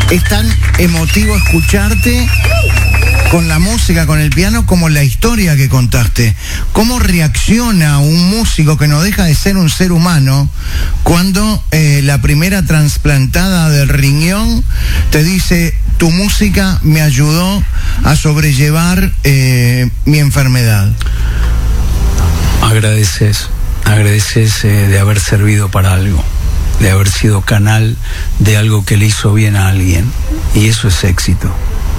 Es tan emotivo escucharte con la música, con el piano, como la historia que contaste. ¿Cómo reacciona un músico que no deja de ser un ser humano cuando la primera trasplantada del riñón te dice: tu música me ayudó a sobrellevar mi enfermedad? Agradeces de haber servido para algo, de haber sido canal de algo que le hizo bien a alguien, y eso es éxito.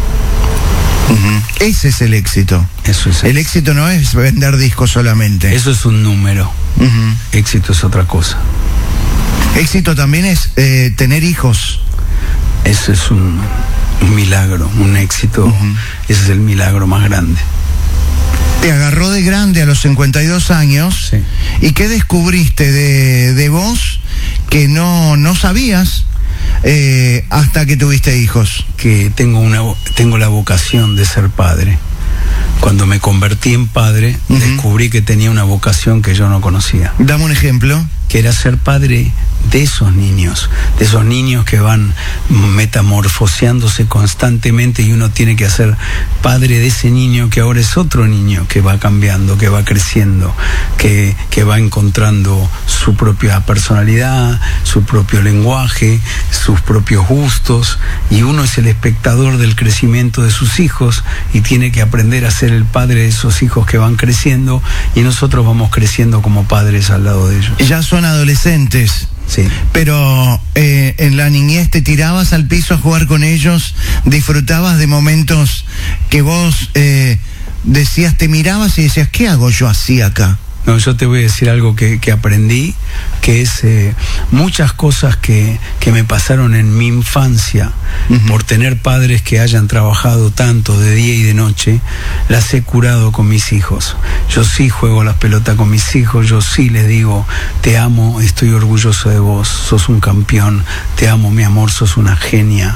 Ese es el éxito. Eso es el éxito no es vender discos solamente. Eso es un número. Éxito es otra cosa. Éxito también es tener hijos. Eso es un milagro, un éxito. Ese es el milagro más grande. Te agarró de grande a los 52 años. Sí. ¿Y qué descubriste de vos que no sabías hasta que tuviste hijos? Que tengo la vocación de ser padre. Cuando me convertí en padre, descubrí que tenía una vocación que yo no conocía. Dame un ejemplo. Que era ser padre de esos niños que van metamorfoseándose constantemente, y uno tiene que ser padre de ese niño que ahora es otro niño, que va cambiando, que va creciendo, que va encontrando su propia personalidad, su propio lenguaje, sus propios gustos, y uno es el espectador del crecimiento de sus hijos y tiene que aprender a ser el padre de esos hijos que van creciendo, y nosotros vamos creciendo como padres al lado de ellos. Ya son adolescentes. Sí. Pero en la niñez te tirabas al piso a jugar con ellos, disfrutabas de momentos que vos decías, te mirabas y decías: ¿qué hago yo así acá? No, yo te voy a decir algo que aprendí, que es muchas cosas que me pasaron en mi infancia, por tener padres que hayan trabajado tanto de día y de noche, las he curado con mis hijos. Yo sí juego las pelotas con mis hijos, yo sí les digo: te amo, estoy orgulloso de vos, sos un campeón, te amo, mi amor, sos una genia.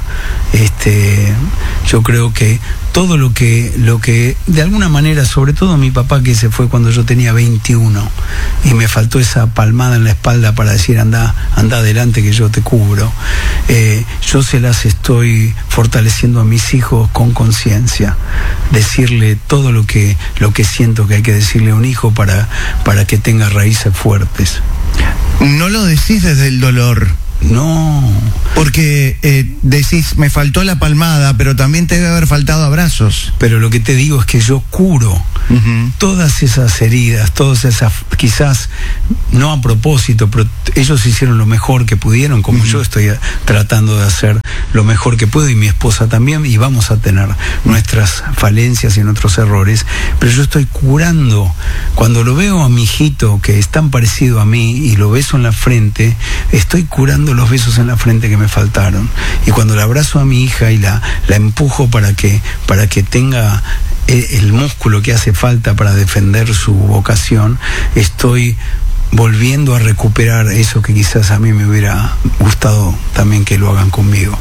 Yo creo que todo lo que de alguna manera, sobre todo mi papá, que se fue cuando yo tenía 21 y me faltó esa palmada en la espalda para decir: anda adelante que yo te cubro, yo se las estoy fortaleciendo a mis hijos con conciencia, decirle todo lo que siento que hay que decirle a un hijo para que tenga raíces fuertes. No lo decís desde el dolor. No. Porque decís: me faltó la palmada, pero también te debe haber faltado abrazos. Pero lo que te digo es que yo curo todas esas heridas, todas esas, quizás no a propósito, pero ellos hicieron lo mejor que pudieron, como yo estoy tratando de hacer lo mejor que puedo, y mi esposa también, y vamos a tener nuestras falencias y nuestros errores, pero yo estoy curando. Cuando lo veo a mi hijito, que es tan parecido a mí, y lo beso en la frente, estoy curando los besos en la frente que me faltaron. Y cuando la abrazo a mi hija y la empujo para que tenga el músculo que hace falta para defender su vocación, estoy volviendo a recuperar eso que quizás a mí me hubiera gustado también que lo hagan conmigo.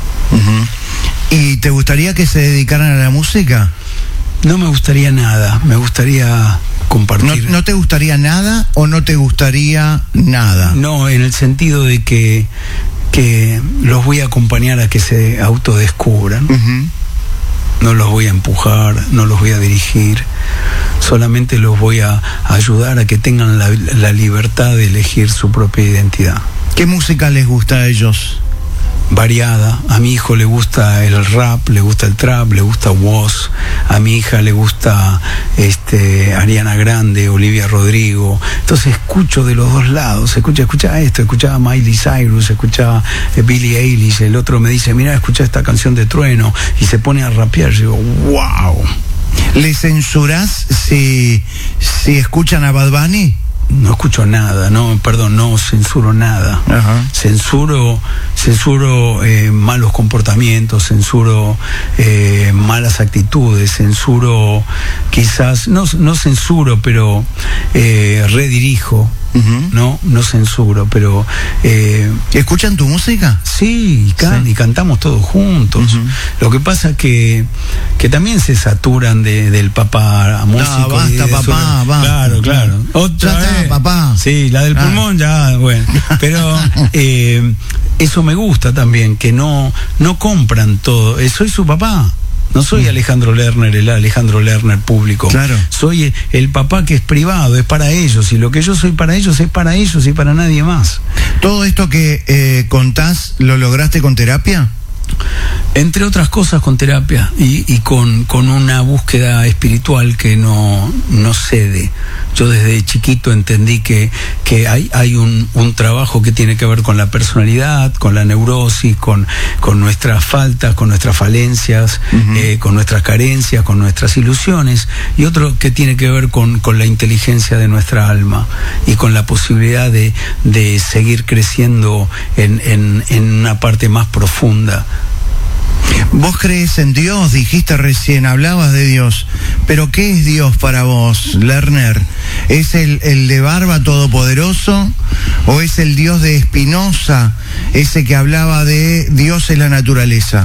¿Y te gustaría que se dedicaran a la música? No me gustaría nada, me gustaría compartir. ¿No te gustaría nada o no te gustaría nada? No, en el sentido de que los voy a acompañar a que se autodescubran. No los voy a empujar, no los voy a dirigir, solamente los voy a ayudar a que tengan la libertad de elegir su propia identidad. ¿Qué música les gusta a ellos? Variada. A mi hijo le gusta el rap, le gusta el trap, le gusta Woz. A mi hija le gusta Ariana Grande, Olivia Rodrigo. Entonces escucho de los dos lados. Escucha esto, escuchaba Miley Cyrus, escuchaba Billie Eilish. El otro me dice: mira, escucha esta canción de Trueno, y se pone a rapear. Yo digo: wow. ¿Le censurás si escuchan a Bad Bunny? No escucho nada, no censuro nada. Censuro malos comportamientos, censuro malas actitudes, censuro quizás, no censuro, pero redirijo no censuro, pero ¿escuchan tu música? Sí, y cantamos todos juntos. Lo que pasa que también se saturan del papá músico. No, basta, papá, va. Claro. Otra ya está, papá. Sí, la del pulmón ya, bueno. Pero eso me gusta también, que no compran todo. Soy su papá. No soy Alejandro Lerner, el Alejandro Lerner público. Claro. Soy el papá que es privado, es para ellos. Y lo que yo soy para ellos es para ellos y para nadie más. ¿Todo esto que contás lo lograste con terapia? Entre otras cosas con terapia y con una búsqueda espiritual que no cede. Yo desde chiquito entendí que hay un trabajo que tiene que ver con la personalidad, con la neurosis, con nuestras faltas, con nuestras falencias, con nuestras carencias, con nuestras ilusiones, y otro que tiene que ver con la inteligencia de nuestra alma y con la posibilidad de seguir creciendo en una parte más profunda. Vos crees en Dios, dijiste recién, hablabas de Dios, pero ¿qué es Dios para vos, Lerner? ¿Es el de barba todopoderoso o es el Dios de Spinoza, ese que hablaba de Dios es la naturaleza?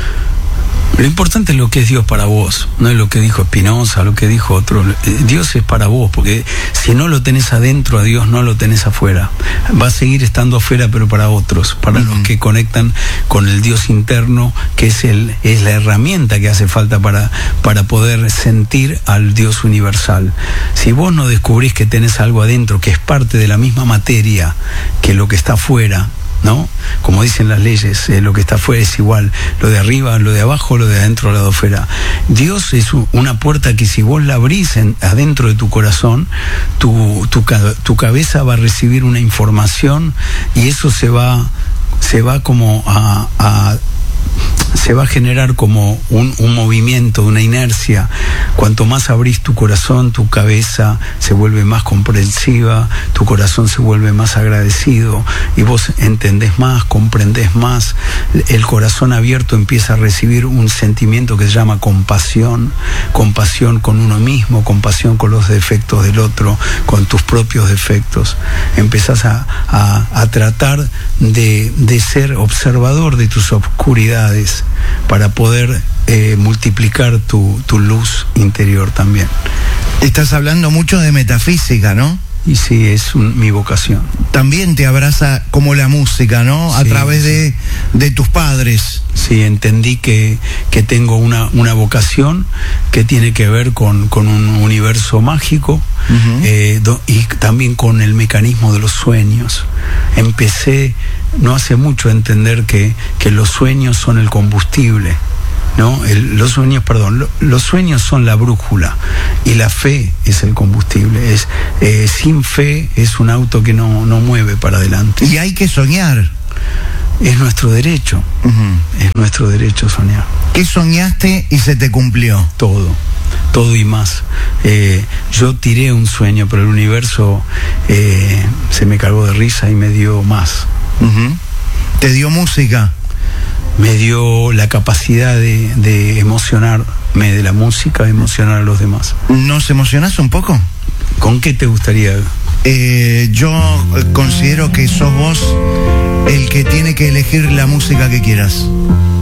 Lo importante es lo que es Dios para vos, no es lo que dijo Spinoza, lo que dijo otro. Dios es para vos, porque si no lo tenés adentro a Dios, no lo tenés afuera. Va a seguir estando afuera, pero para otros, para los que conectan con el Dios interno, que es la herramienta que hace falta para poder sentir al Dios universal. Si vos no descubrís que tenés algo adentro, que es parte de la misma materia que lo que está afuera, ¿no? Como dicen las leyes, lo que está afuera es igual, lo de arriba, lo de abajo, lo de adentro, lo de afuera. Dios es una puerta que si vos la abrís adentro de tu corazón, tu cabeza va a recibir una información y eso se va como se va a generar como un movimiento, una inercia. Cuanto más abrís tu corazón, tu cabeza se vuelve más comprensiva, tu corazón se vuelve más agradecido y vos entendés más, comprendés más. El corazón abierto empieza a recibir un sentimiento que se llama compasión con uno mismo, compasión con los defectos del otro, con tus propios defectos. Empezás a tratar de ser observador de tus oscuridades para poder multiplicar tu luz interior también. Estás hablando mucho de metafísica, ¿no? Y sí, es mi vocación. También te abraza como la música, ¿no? Sí, a través de tus padres. Sí, entendí que tengo una vocación que tiene que ver con un universo mágico, y también con el mecanismo de los sueños. Empecé no hace mucho a entender que los sueños son el combustible, ¿no? Los sueños son la brújula y la fe es el combustible. Sin fe es un auto que no mueve para adelante. Y hay que soñar. Es nuestro derecho. Es nuestro derecho soñar. ¿Qué soñaste y se te cumplió? Todo y más. Yo tiré un sueño, pero el universo se me cargó de risa y me dio más. ¿Te dio música? Me dio la capacidad de emocionarme de la música, de emocionar a los demás. ¿Nos emocionás un poco? ¿Con qué te gustaría? Yo considero que sos vos el que tiene que elegir la música que quieras.